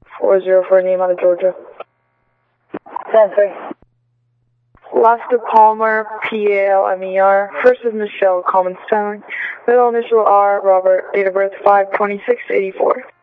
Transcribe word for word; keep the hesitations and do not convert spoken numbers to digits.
four zero for name out of Georgia. ten three. Last of Palmer, P A L M E R. First is Michelle, common spelling. Middle initial R, Robert. Date of birth five twenty-six eighty-four.